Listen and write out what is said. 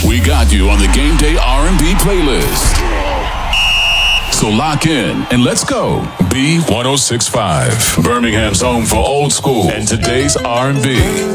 We got you on the Game Day R&B playlist. So lock in and let's go. B1065, Birmingham's home for old school and today's R&B.